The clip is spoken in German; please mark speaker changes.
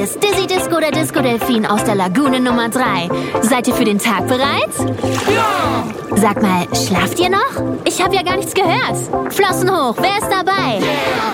Speaker 1: ist Dizzy Disco, der Disco-Delfin aus der Lagune Nummer 3. Seid ihr für den Tag bereit?
Speaker 2: Ja!
Speaker 1: Sag mal, schlaft ihr noch? Ich habe ja gar nichts gehört. Flossen hoch, wer ist dabei?
Speaker 2: Yeah!